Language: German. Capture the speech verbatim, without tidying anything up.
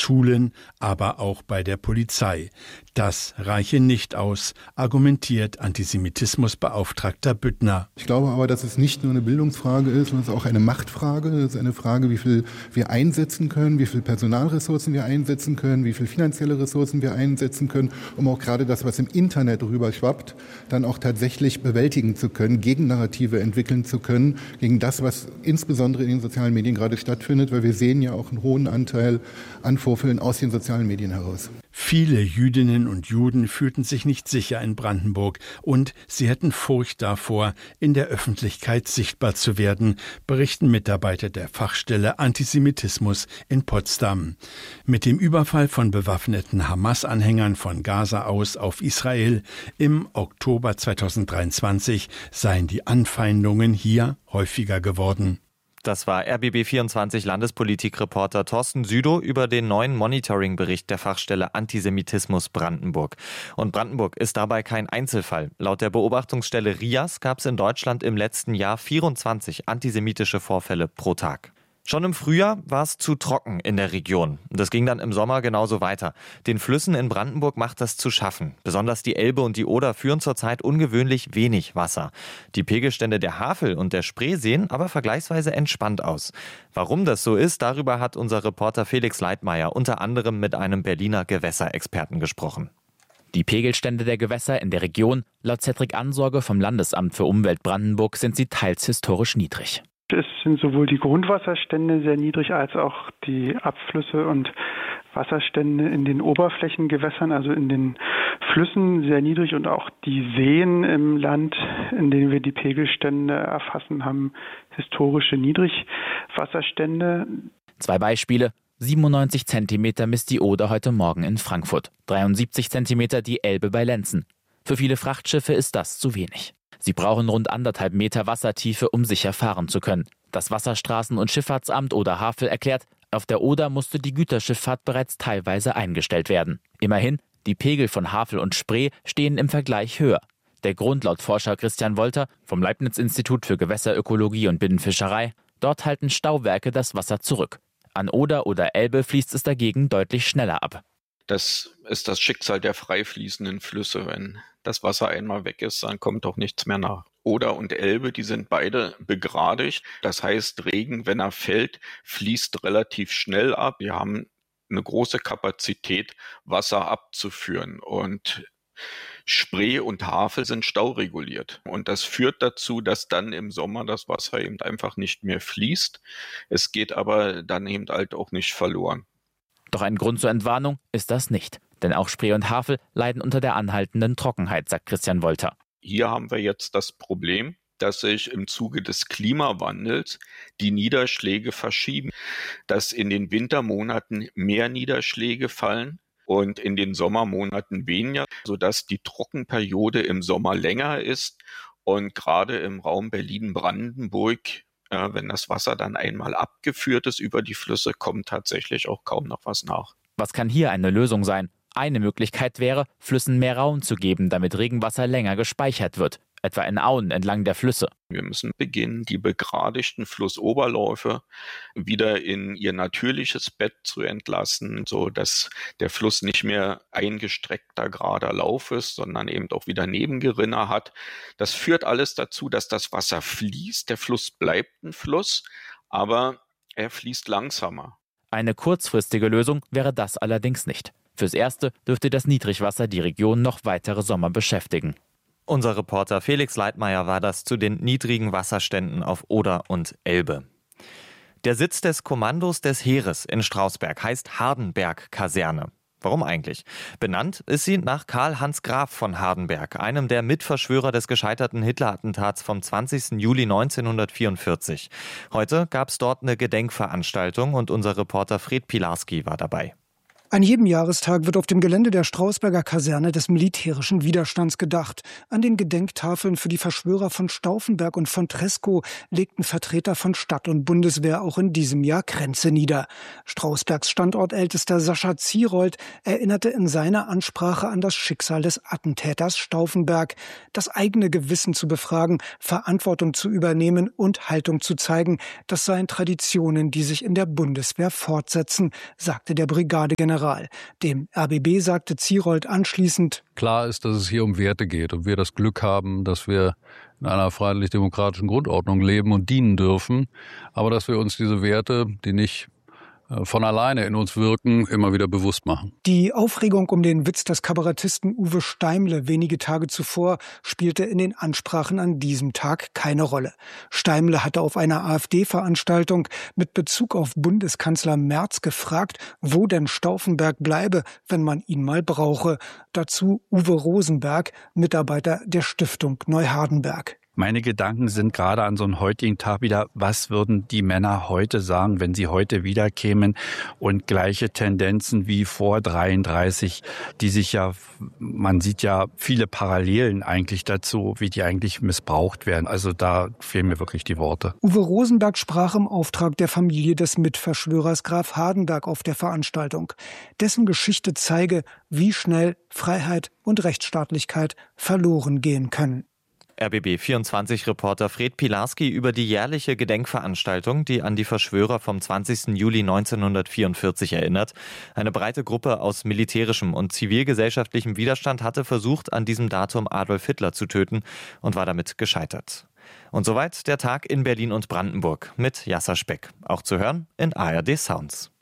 Schulen, aber auch bei der Polizei. Das reiche nicht aus, argumentiert Antisemitismusbeauftragter Büttner. Ich glaube aber, dass es nicht nur eine Bildungsfrage ist, sondern es ist auch eine Machtfrage. Es ist eine Frage, wie viel wir einsetzen können, wie viel Personalressourcen wir einsetzen können, wie viel finanzielle Ressourcen wir einsetzen können, um auch gerade das, was im Internet rüberschwappt, dann auch tatsächlich bewältigen zu können, Gegennarrative entwickeln zu können, gegen das, was insbesondere in den sozialen Medien gerade stattfindet, weil wir sehen ja auch einen hohen Anteil an Vorfällen aus den sozialen Medien heraus. Viele Jüdinnen und Juden fühlten sich nicht sicher in Brandenburg und sie hätten Furcht davor, in der Öffentlichkeit sichtbar zu werden, berichten Mitarbeiter der Fachstelle Antisemitismus in Potsdam. Mit dem Überfall von bewaffneten Hamas-Anhängern von Gaza aus auf Israel im Oktober zweitausenddreiundzwanzig seien die Anfeindungen hier häufiger geworden. Das war R B B vierundzwanzig Landespolitikreporter Thorsten Südow über den neuen Monitoring-Bericht der Fachstelle Antisemitismus Brandenburg. Und Brandenburg ist dabei kein Einzelfall. Laut der Beobachtungsstelle R I A S gab es in Deutschland im letzten Jahr vierundzwanzig antisemitische Vorfälle pro Tag. Schon im Frühjahr war es zu trocken in der Region. Das ging dann im Sommer genauso weiter. Den Flüssen in Brandenburg macht das zu schaffen. Besonders die Elbe und die Oder führen zurzeit ungewöhnlich wenig Wasser. Die Pegelstände der Havel und der Spree sehen aber vergleichsweise entspannt aus. Warum das so ist, darüber hat unser Reporter Felix Leitmayr unter anderem mit einem Berliner Gewässerexperten gesprochen. Die Pegelstände der Gewässer in der Region, laut Cedric Ansorge vom Landesamt für Umwelt Brandenburg, sind sie teils historisch niedrig. Es sind sowohl die Grundwasserstände sehr niedrig als auch die Abflüsse und Wasserstände in den Oberflächengewässern, also in den Flüssen, sehr niedrig und auch die Seen im Land, in denen wir die Pegelstände erfassen, haben historische Niedrigwasserstände. Zwei Beispiele. siebenundneunzig Zentimeter misst die Oder heute Morgen in Frankfurt, dreiundsiebzig Zentimeter die Elbe bei Lenzen. Für viele Frachtschiffe ist das zu wenig. Sie brauchen rund anderthalb Meter Wassertiefe, um sicher fahren zu können. Das Wasserstraßen- und Schifffahrtsamt Oder Havel erklärt, auf der Oder musste die Güterschifffahrt bereits teilweise eingestellt werden. Immerhin, die Pegel von Havel und Spree stehen im Vergleich höher. Der Grund laut Forscher Christian Wolter vom Leibniz-Institut für Gewässerökologie und Binnenfischerei: Dort halten Stauwerke das Wasser zurück. An Oder oder Elbe fließt es dagegen deutlich schneller ab. Das ist das Schicksal der frei fließenden Flüsse. Wenn das Wasser einmal weg ist, dann kommt auch nichts mehr nach. Oder und Elbe, die sind beide begradigt. Das heißt, Regen, wenn er fällt, fließt relativ schnell ab. Wir haben eine große Kapazität, Wasser abzuführen. Und Spree und Havel sind staureguliert. Und das führt dazu, dass dann im Sommer das Wasser eben einfach nicht mehr fließt. Es geht aber dann eben halt auch nicht verloren. Doch ein Grund zur Entwarnung ist das nicht. Denn auch Spree und Havel leiden unter der anhaltenden Trockenheit, sagt Christian Wolter. Hier haben wir jetzt das Problem, dass sich im Zuge des Klimawandels die Niederschläge verschieben, dass in den Wintermonaten mehr Niederschläge fallen und in den Sommermonaten weniger, sodass die Trockenperiode im Sommer länger ist und gerade im Raum Berlin-Brandenburg, äh, wenn das Wasser dann einmal abgeführt ist über die Flüsse, kommt tatsächlich auch kaum noch was nach. Was kann hier eine Lösung sein? Eine Möglichkeit wäre, Flüssen mehr Raum zu geben, damit Regenwasser länger gespeichert wird, etwa in Auen entlang der Flüsse. Wir müssen beginnen, die begradigten Flussoberläufe wieder in ihr natürliches Bett zu entlassen, so dass der Fluss nicht mehr eingestreckter gerader Lauf ist, sondern eben auch wieder Nebengerinne hat. Das führt alles dazu, dass das Wasser fließt. Der Fluss bleibt ein Fluss, aber er fließt langsamer. Eine kurzfristige Lösung wäre das allerdings nicht. Fürs Erste dürfte das Niedrigwasser die Region noch weitere Sommer beschäftigen. Unser Reporter Felix Leitmayr war das zu den niedrigen Wasserständen auf Oder und Elbe. Der Sitz des Kommandos des Heeres in Strausberg heißt Hardenberg-Kaserne. Warum eigentlich? Benannt ist sie nach Karl-Hans Graf von Hardenberg, einem der Mitverschwörer des gescheiterten Hitler-Attentats vom zwanzigsten Juli neunzehnhundertvierundvierzig. Heute gab es dort eine Gedenkveranstaltung und unser Reporter Fred Pilarski war dabei. An jedem Jahrestag wird auf dem Gelände der Strausberger Kaserne des militärischen Widerstands gedacht. An den Gedenktafeln für die Verschwörer von Stauffenberg und von Tresckow legten Vertreter von Stadt und Bundeswehr auch in diesem Jahr Kränze nieder. Strausbergs Standortältester Sascha Zierold erinnerte in seiner Ansprache an das Schicksal des Attentäters Stauffenberg. Das eigene Gewissen zu befragen, Verantwortung zu übernehmen und Haltung zu zeigen, das seien Traditionen, die sich in der Bundeswehr fortsetzen, sagte der Brigadegeneral. Dem R B B sagte Zierold anschließend: Klar ist, dass es hier um Werte geht und wir das Glück haben, dass wir in einer freiheitlich-demokratischen Grundordnung leben und dienen dürfen, aber dass wir uns diese Werte, die nicht von alleine in uns wirken, immer wieder bewusst machen. Die Aufregung um den Witz des Kabarettisten Uwe Steimle wenige Tage zuvor spielte in den Ansprachen an diesem Tag keine Rolle. Steimle hatte auf einer AfD-Veranstaltung mit Bezug auf Bundeskanzler Merz gefragt, wo denn Stauffenberg bleibe, wenn man ihn mal brauche. Dazu Uwe Rosenberg, Mitarbeiter der Stiftung Neuhardenberg. Meine Gedanken sind gerade an so einem heutigen Tag wieder, was würden die Männer heute sagen, wenn sie heute wiederkämen, und gleiche Tendenzen wie vor dreiunddreißig, die sich ja, man sieht ja viele Parallelen eigentlich dazu, wie die eigentlich missbraucht werden. Also da fehlen mir wirklich die Worte. Uwe Rosenberg sprach im Auftrag der Familie des Mitverschwörers Graf Hardenberg auf der Veranstaltung. Dessen Geschichte zeige, wie schnell Freiheit und Rechtsstaatlichkeit verloren gehen können. R B B vierundzwanzig-Reporter Fred Pilarski über die jährliche Gedenkveranstaltung, die an die Verschwörer vom zwanzigsten Juli neunzehnhundertvierundvierzig erinnert. Eine breite Gruppe aus militärischem und zivilgesellschaftlichem Widerstand hatte versucht, an diesem Datum Adolf Hitler zu töten und war damit gescheitert. Und soweit der Tag in Berlin und Brandenburg mit Jasser Speck. Auch zu hören in A R D Sounds.